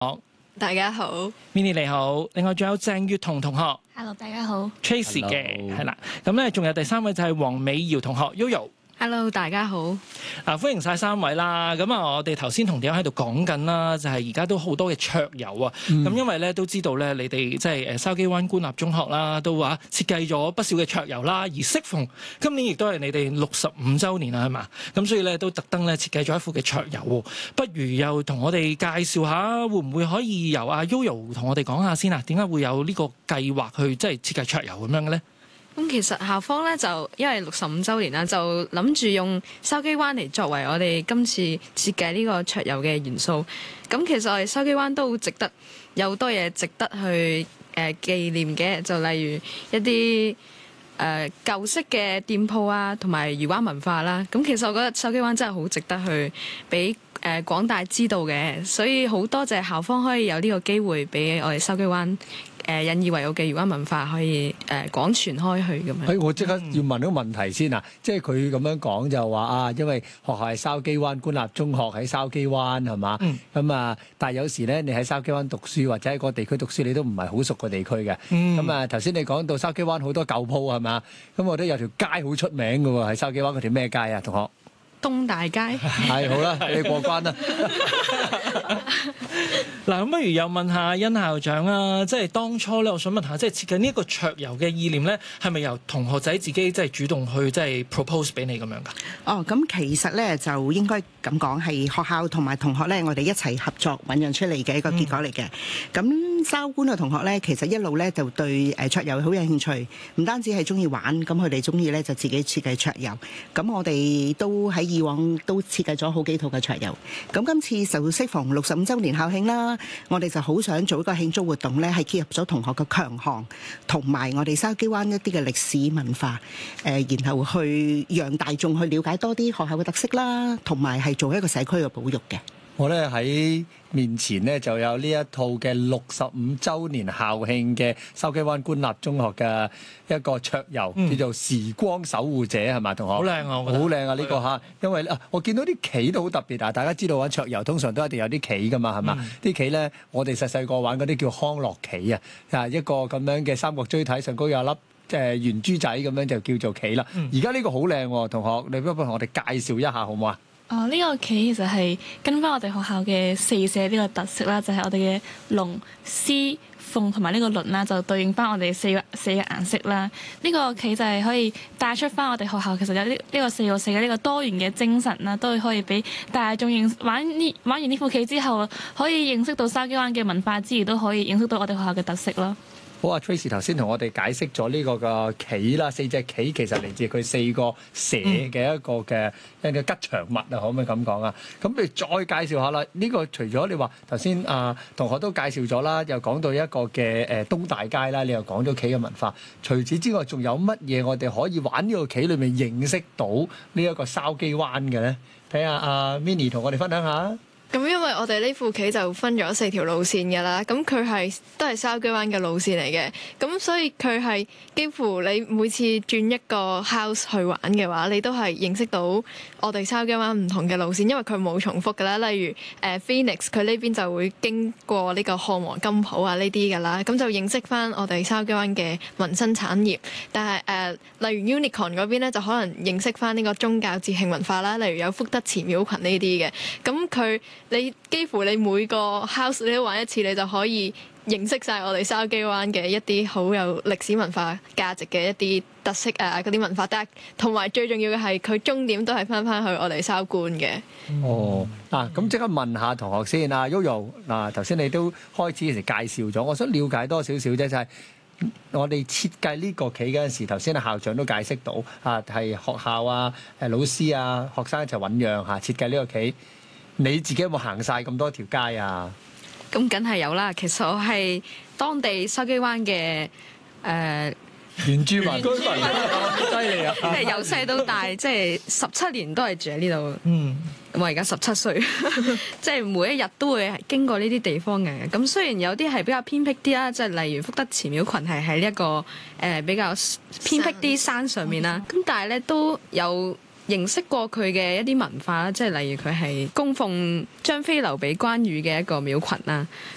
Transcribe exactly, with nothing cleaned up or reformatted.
好， 大家好 Minnie 你好，另外仲有鄭月彤同學 Hello， 大家好 ，Tracy 嘅係啦，咁咧仲有第三位就係黃美瑤同學 Yoyo。 Hello， 大家好。 嗱，歡迎晒三位啦。咁啊，我哋頭先同大家喺度講緊啦，就係而家都好多嘅桌遊啊。咁、嗯、因為咧都知道咧，你哋即係誒筲箕灣官立中學啦，都話設計咗不少嘅桌遊啦。而適逢今年亦都係你哋六十五週年啦，係嘛？咁所以咧都特登咧設計咗一副嘅桌遊。不如又同我哋介紹下，會唔會可以由阿 Yoyo 同我哋講下先啊？點解會有呢個計劃去即係設計桌遊咁樣嘅咧？ 咁其實校方咧就因為六十五週年啦，就諗住用筲箕灣嚟作為我哋今次設計呢個桌遊嘅元素。咁其實我哋筲箕灣都好值得，有好多嘢值得去誒、呃、紀念嘅，就例如一啲誒、呃、舊式嘅店鋪啊，同埋漁灣文化啦。咁其實我覺得筲箕灣真係好值得去俾誒廣大知道嘅，所以好多謝校方可以有呢個機會俾我哋筲箕灣。誒引以為傲嘅漁灣文化可以誒廣傳開去咁樣。 誒，我即刻要問一個問題先啊！即係佢咁樣講就話啊，因為學校係筲箕灣官立中學喺筲箕灣係嘛？咁、嗯、啊，但係有時咧，你喺筲箕灣讀書或者喺個地區讀書，你都唔係好熟個地區嘅。咁、嗯、啊，頭先你講到筲箕灣好多舊鋪係嘛？咁我覺得有條街好出名嘅喎，喺筲箕灣嗰條咩街啊？同學？ 東大街。 係好啦，你過關啦。 嗱，咁不如又問下殷校長啊，即係當初咧，我想問下，即係設計呢一個桌遊嘅意念咧，係咪由同學仔自己即係主動去即係 propose 俾你咁樣㗎？ 哦，咁其實咧就應該咁講，係學校同埋同學咧，我哋一齊合作醖釀出嚟嘅一個結果嚟嘅。咁筲官嘅同學咧，其實一路咧就對誒桌遊好有興趣，唔單止係中意玩，咁佢哋中意咧就自己設計桌遊。咁我哋都喺以往都設計咗好幾套嘅桌遊。咁今次就適逢六十五週年校慶啦，我哋就好想做一個慶祝活動咧，係結合咗同學嘅強項同埋我哋筲箕灣一啲嘅歷史文化，誒，然後去讓大眾去了解多啲學校嘅特色啦，同埋係做一個社區嘅保育嘅。 我咧喺面前呢，就有呢一套嘅六十五週年校慶嘅筲箕灣官立中學嘅一個桌遊，嗯、叫做時光守護者係咪同學？好靚啊！好靚啊！呢、呢個嚇，因為啊，我見到啲棋都好特別啊！大家知道玩桌遊通常都一定有啲棋㗎嘛，係嘛？啲、嗯、棋咧，我哋細細個玩嗰啲叫康樂棋啊，啊一個咁樣嘅三角錐體上高有粒誒圓珠仔咁樣就叫做棋啦。而家呢個好靚喎，同學，你不如同我哋介紹一下好唔好啊？ 哦，呢、這個棋其實係跟翻我哋學校嘅四社呢個特色啦，就係、是、我哋嘅龍、獅、鳳同埋呢個輪啦，就對應翻我哋四個四個顏色啦。呢、這個棋就係可以帶出翻我哋學校其實有呢呢個四個四嘅呢個多元嘅精神啦，都可以俾大眾認玩呢玩完呢副棋之後，可以認識到筲箕灣嘅文化之餘，都可以認識到我哋學校嘅特色咯。 好啊 ，Tracy 頭先同我哋解釋咗呢個嘅棋啦，四隻棋其實嚟自佢四個社嘅一個嘅一個吉祥物啊，可唔可以咁講啊？咁不如再介紹下啦。呢、這個除咗你話頭先啊同學都介紹咗啦，又講到一個嘅誒東大街啦，你又講咗棋嘅文化。除此之外，仲有乜嘢我哋可以玩呢個棋裏面認識到呢一個筲箕灣嘅咧？睇下阿 Minnie 同我哋分享下。 咁因為我哋呢副棋就分咗四條路線嘅啦，咁佢係都係筲箕灣嘅路線嚟嘅，咁所以佢係幾乎你每次轉一個 house 去玩嘅話，你都係認識到我哋筲箕灣唔同嘅路線，因為佢冇重複㗎啦。例如誒、呃、Phoenix 佢呢邊就會經過呢個漢皇金鋪啊呢啲㗎啦，咁就認識翻我哋筲箕灣嘅民生產業。但係誒、呃、例如 Unicorn 嗰邊咧，就可能認識翻呢個宗教節慶文化啦，例如有福德祠廟群呢啲嘅，咁佢。你幾乎你每個 house 你都玩一次，你就可以認識晒我哋筲箕灣嘅一啲好有歷史文化價值嘅一啲特色啊，嗰啲文化。但係同埋最重要嘅係佢終點都係翻翻去我哋筲官嘅。 哦，嗱咁即刻問下同學先啊 Yoyo， 嗱頭先你都開始其實介紹咗，我想了解多少少啫，就係、是、我哋設計呢個棋嗰陣時，頭先啊校長都解釋到啊，係學校啊、誒老師啊、學生一齊醖釀嚇設計呢個棋。你自己有冇行晒咁多條街啊？ 咁梗係有啦。其實我係當地筲箕灣嘅誒原住民，居民犀利啊！ 即係由細到大，即係十七年都係住喺呢度。 嗯， 我而家十七歲，即係每一日都會經過呢啲地方嘅。咁雖然有啲係比較偏僻啲啦，即係例如福德祠廟群係喺呢一個誒、呃、比較偏僻啲山上面啦。咁但係咧都有認識過佢嘅一啲文化啦，即係例如佢係供奉張飛、劉備、關羽嘅一個廟群啦。